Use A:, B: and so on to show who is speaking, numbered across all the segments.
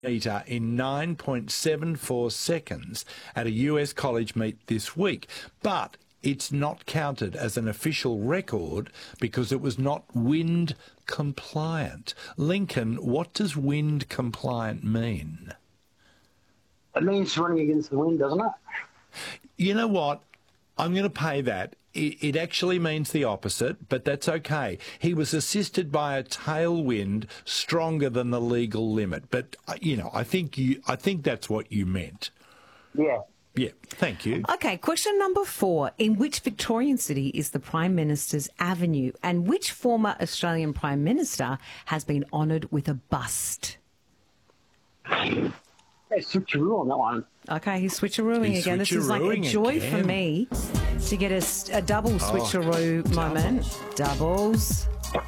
A: meter in 9.74 seconds at a US college meet this week. But it's not counted as an official record because it was not wind compliant. Lincoln, what does wind compliant mean?
B: It means running against the wind, doesn't it?
A: You know what? I'm going to pay that. It actually means the opposite, but that's okay. He was assisted by a tailwind stronger than the legal limit. But I think that's what you meant.
B: Yeah.
A: Yeah, thank you.
C: Okay, question number 4. In which Victorian city is the Prime Minister's Avenue, and which former Australian Prime Minister has been honoured with a bust?
B: Hey, switcheroo on that one.
C: Okay, he's switcherooing again. This is like a joy for me to get a double switcheroo moment. Doubles.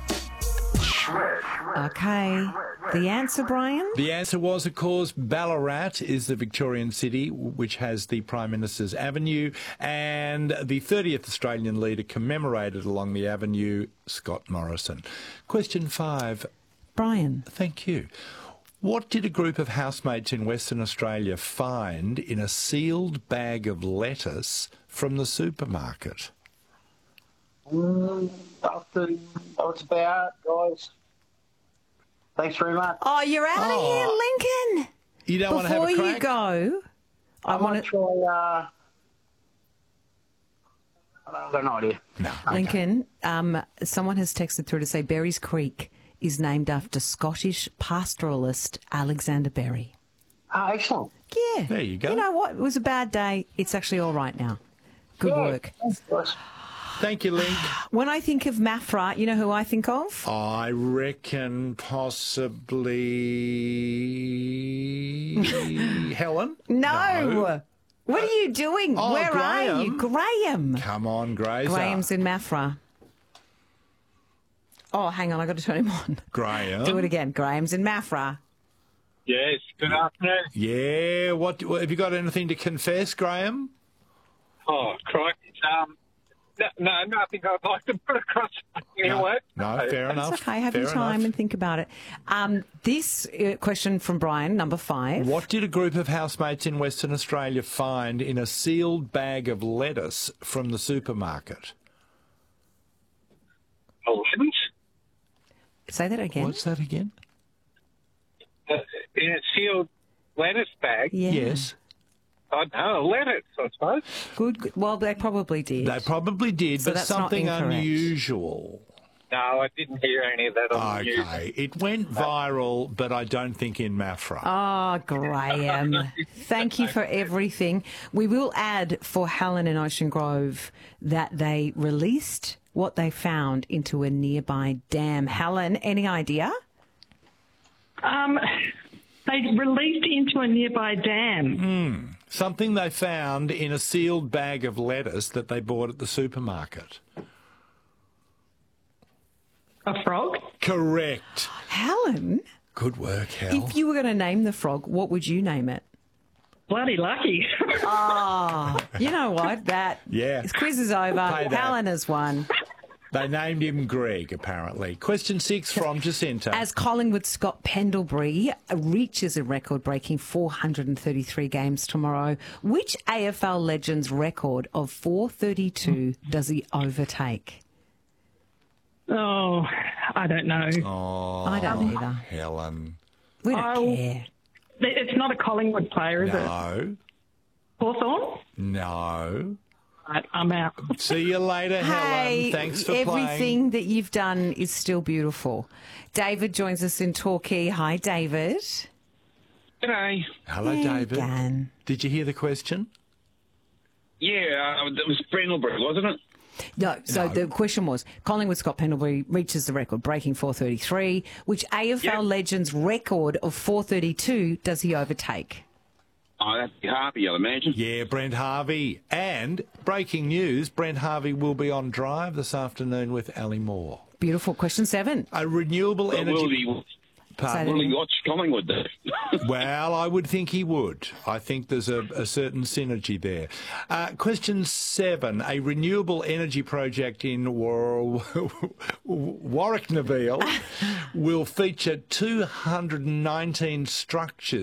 C: Okay. The answer, Brian?
A: The answer was, of course, Ballarat is the Victorian city which has the Prime Minister's Avenue, and the 30th Australian leader commemorated along the avenue, Scott Morrison. Question 5.
C: Brian.
A: Thank you. What did a group of housemates in Western Australia find in a sealed bag of lettuce from the supermarket?
B: It's about, guys. Thanks very much.
C: Oh, you're out of here, Lincoln.
A: You don't want to have a crack?
C: Before you go,
B: I want to try... I've got no idea.
A: No.
C: Lincoln, someone has texted through to say Berries Creek is named after Scottish pastoralist Alexander Berry.
B: Oh, excellent.
C: Yeah.
A: There you go.
C: You know what? It was a bad day. It's actually all right now. Good work.
B: Thanks.
A: Thank you, Link.
C: When I think of Maffra, you know who I think of?
A: I reckon possibly Helen?
C: No. What are you doing?
A: Oh,
C: Where
A: Graham.
C: are you? Graham.
A: Come on, Grazer.
C: Graham's in Maffra. Oh, hang on. I've got to turn him on.
A: Graham.
C: Do it again. Graham's in Maffra.
D: Yes, good afternoon.
A: Yeah, what have you got anything to confess, Graham?
D: Oh, crikey. No, nothing I'd like to put across anyway.
A: No, fair enough.
C: That's okay. Have your time and think about it. This question from Brian, number 5.
A: What did a group of housemates in Western Australia find in a sealed bag of lettuce from the supermarket?
D: Lemons?
C: Say that again.
A: What's that again?
D: In a sealed lettuce bag?
C: Yeah.
A: Yes.
D: I don't know, lettuce, I suppose.
C: Good. Well, they probably did.
A: They probably did,
C: So
A: but
C: that's not
A: something
C: incorrect.
A: unusual.
D: No, I didn't hear any of that on the news.
A: Okay. It went viral, but I don't think in Maffra.
C: Oh, Graham. Thank you for everything. We will add for Helen and Ocean Grove that they released what they found into a nearby dam. Helen, any idea?
E: They released into a nearby dam.
A: Something they found in a sealed bag of lettuce that they bought at the supermarket.
E: A frog?
A: Correct.
C: Helen,
A: Good work, Hal.
C: if you were going to name the frog, what would you name it?
E: Bloody lucky.
C: You know what? This quiz is over.
A: Pay that.
C: Helen has won.
A: They named him Greg, apparently. Question 6 from Jacinta.
C: As Collingwood Scott Pendlebury reaches a record-breaking 433 games tomorrow, which AFL legend's record of 432 does he overtake?
E: Oh, I don't know.
A: Oh,
C: I don't either.
A: Helen.
C: We don't care.
E: It's not a Collingwood player, is it?
A: No.
E: Hawthorn?
A: No.
E: Right, I'm out.
A: See you later,
C: Hey,
A: Helen. Thanks for
C: everything that you've done is still beautiful. David joins us in Torquay. Hi, David.
D: G'day.
A: Hello,
C: Hey,
A: David.
C: Dan.
A: Did you hear the question?
D: Yeah, it was Brindlebury, wasn't it?
C: No, so the question was, Collingwood Scott Pendlebury reaches the record, breaking 433. Which AFL legend's record of 432 does he overtake?
D: Oh, that'd be Harvey, I'd imagine.
A: Yeah, Brent Harvey. And breaking news, Brent Harvey will be on Drive this afternoon with Ali Moore.
C: Beautiful. Question 7.
A: A renewable
D: But
A: energy...
D: will he watch Collingwood, though?
A: Well, I would think he would. I think there's a certain synergy there. Question 7. A renewable energy project in Warwicknaville will feature 219 structures